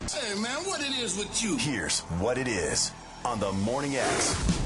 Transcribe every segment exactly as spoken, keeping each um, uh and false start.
Hey, man, what it is with you? Here's what it is on the Morning X.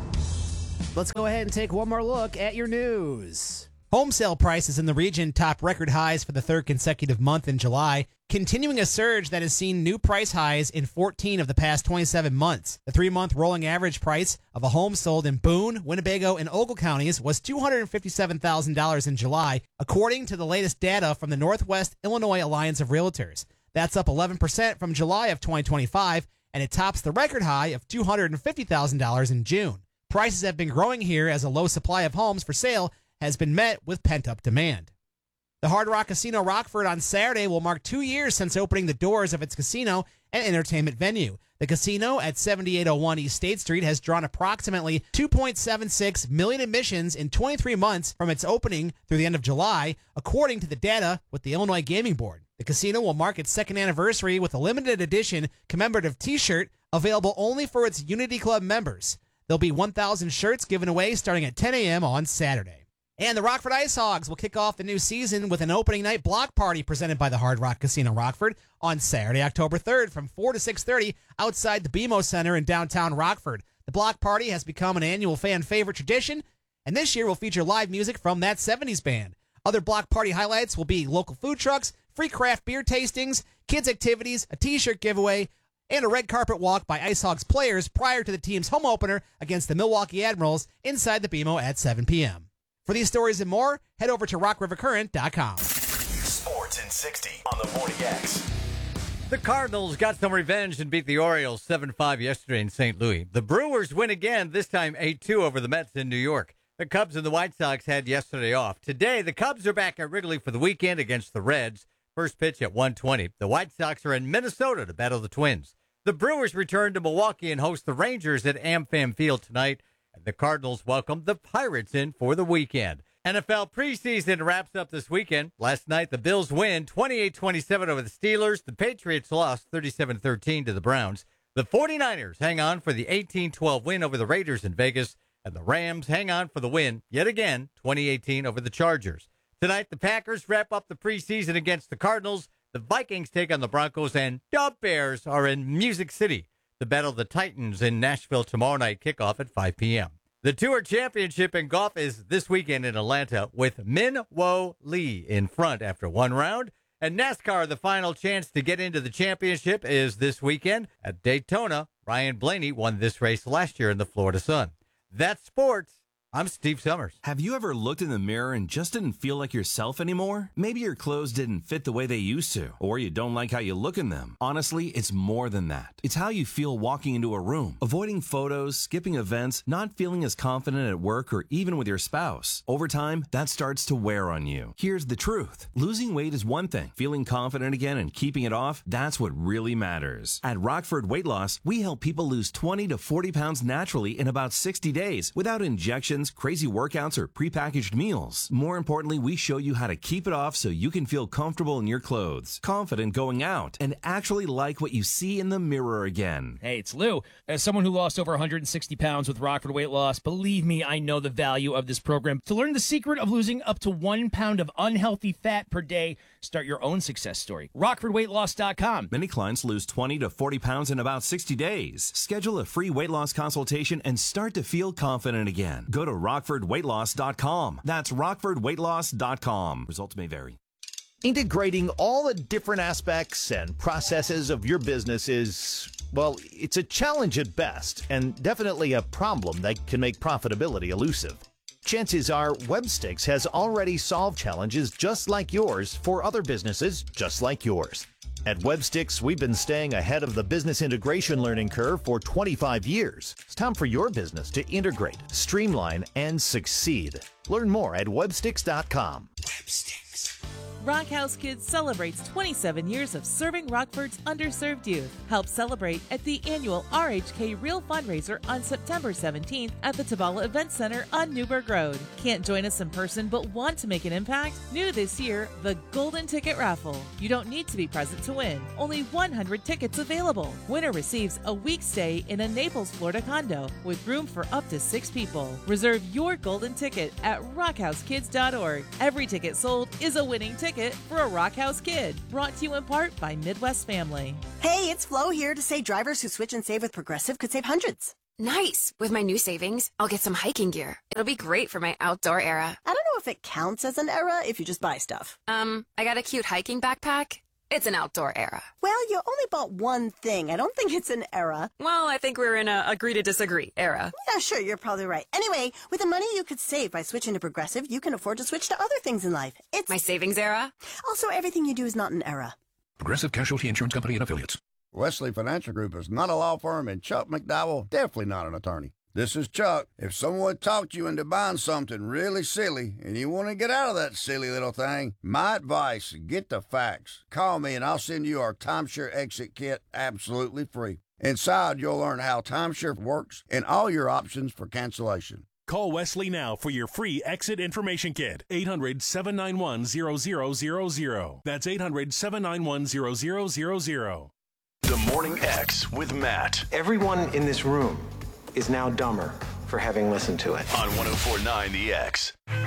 Let's go ahead and take one more look at your news. Home sale prices in the region top record highs for the third consecutive month in July, continuing a surge that has seen new price highs in fourteen of the past twenty-seven months. The three-month rolling average price of a home sold in Boone, Winnebago, and Ogle counties was two hundred fifty-seven thousand dollars in July, according to the latest data from the Northwest Illinois Alliance of Realtors. That's up eleven percent from July of twenty twenty-five, and it tops the record high of two hundred fifty thousand dollars in June. Prices have been growing here as a low supply of homes for sale has been met with pent-up demand. The Hard Rock Casino Rockford on Saturday will mark two years since opening the doors of its casino and entertainment venue. The casino at seventy-eight oh one East State Street has drawn approximately two point seven six million admissions in twenty-three months from its opening through the end of July, according to the data with the Illinois Gaming Board. The casino will mark its second anniversary with a limited edition commemorative t-shirt available only for its Unity Club members. There'll be one thousand shirts given away starting at ten a.m. on Saturday. And the Rockford Ice Hogs will kick off the new season with an opening night block party presented by the Hard Rock Casino Rockford on Saturday, October third from four to six thirty outside the B M O Center in downtown Rockford. The block party has become an annual fan favorite tradition, and this year will feature live music from that seventies band. Other block party highlights will be local food trucks, free craft beer tastings, kids activities, a t-shirt giveaway, and a red carpet walk by Ice Hogs players prior to the team's home opener against the Milwaukee Admirals inside the B M O at seven p.m. For these stories and more, head over to rock river current dot com. Sports in sixty on the Morning X. The Cardinals got some revenge and beat the Orioles seven five yesterday in Saint Louis. The Brewers win again, this time eight two over the Mets in New York. The Cubs and the White Sox had yesterday off. Today, the Cubs are back at Wrigley for the weekend against the Reds. First pitch at one twenty. The White Sox are in Minnesota to battle the Twins. The Brewers return to Milwaukee and host the Rangers at AmFam Field tonight. And the Cardinals welcome the Pirates in for the weekend. N F L preseason wraps up this weekend. Last night, the Bills win twenty-eight twenty-seven over the Steelers. The Patriots lost thirty-seven thirteen to the Browns. The 49ers hang on for the eighteen twelve win over the Raiders in Vegas. And the Rams hang on for the win, yet again, twenty eighteen over the Chargers. Tonight, the Packers wrap up the preseason against the Cardinals. The Vikings take on the Broncos, and the Bears are in Music City to battle the Titans in Nashville tomorrow night, kickoff at five p.m. The Tour Championship in golf is this weekend in Atlanta with Min Woo Lee in front after one round. And NASCAR, the final chance to get into the championship is this weekend at Daytona. Ryan Blaney won this race last year in the Florida Sun. That's sports. I'm Steve Summers. Have you ever looked in the mirror and just didn't feel like yourself anymore? Maybe your clothes didn't fit the way they used to, or you don't like how you look in them. Honestly, it's more than that. It's how you feel walking into a room, avoiding photos, skipping events, not feeling as confident at work or even with your spouse. Over time, that starts to wear on you. Here's the truth. Losing weight is one thing. Feeling confident again and keeping it off, that's what really matters. At Rockford Weight Loss, we help people lose twenty to forty pounds naturally in about sixty days without injections, crazy workouts, or prepackaged meals. More importantly, we show you how to keep it off so you can feel comfortable in your clothes, confident going out, and actually like what you see in the mirror again. Hey, it's Lou. As someone who lost over one hundred sixty pounds with Rockford Weight Loss, believe me, I know the value of this program. To learn the secret of losing up to one pound of unhealthy fat per day, start your own success story. rockford weight loss dot com. Many clients lose twenty to forty pounds in about sixty days. Schedule a free weight loss consultation and start to feel confident again. Go to rockford weight loss dot com. That's rockford weight loss dot com. Results may vary. Integrating all the different aspects and processes of your business is, well, it's a challenge at best, and definitely a problem that can make profitability elusive. Chances are Webstix has already solved challenges just like yours for other businesses just like yours. At Webstix, we've been staying ahead of the business integration learning curve for twenty-five years. It's time for your business to integrate, streamline, and succeed. Learn more at webstix dot com. Webstix. Rockhouse Kids celebrates twenty-seven years of serving Rockford's underserved youth. Help celebrate at the annual R H K Real Fundraiser on September seventeenth at the Tabala Event Center on Newburgh Road. Can't join us in person but want to make an impact? New this year, the Golden Ticket Raffle. You don't need to be present to win. Only one hundred tickets available. Winner receives a week stay in a Naples, Florida condo with room for up to six people. Reserve your golden ticket at rockhouse kids dot org. Every ticket sold is a winning ticket. ticket for a Rock House Kid. Brought to you in part by Midwest Family. Hey, it's Flo here to say drivers who switch and save with Progressive could save hundreds. Nice. With my new savings, I'll get some hiking gear. It'll be great for my outdoor era. I don't know if it counts as an era if you just buy stuff. Um, I got a cute hiking backpack. It's an outdoor era. Well, you only bought one thing. I don't think it's an era. Well, I think we're in a agree to disagree era. Yeah, sure, you're probably right. Anyway, with the money you could save by switching to Progressive, you can afford to switch to other things in life. It's my savings era. Also, everything you do is not an era. Progressive Casualty Insurance Company and Affiliates. Wesley Financial Group is not a law firm, and Chuck McDowell definitely not an attorney. This is Chuck. If someone talked you into buying something really silly and you want to get out of that silly little thing, my advice, get the facts. Call me and I'll send you our timeshare exit kit absolutely free. Inside, you'll learn how timeshare works and all your options for cancellation. Call Wesley now for your free exit information kit. eight hundred, seven nine one, zero zero zero zero. That's eight hundred, seven nine one, zero zero zero zero. The Morning X with Matt. Everyone in this room is now dumber for having listened to it. On one oh four point nine The X.